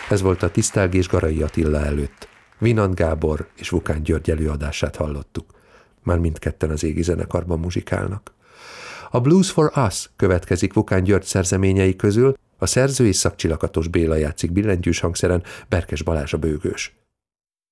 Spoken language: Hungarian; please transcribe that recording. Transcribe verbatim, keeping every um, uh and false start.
Ez volt a Tisztelgés Garai Attila előtt. Vinant Gábor és Vukán György előadását hallottuk. Már mindketten az Égi Zenekarban muzsikálnak. A Blues for Us következik Vukán György szerzeményei közül, a szerző és Szakcsi Lakatos Béla játszik billentyűs hangszeren, Berkes Balázs a bőgős.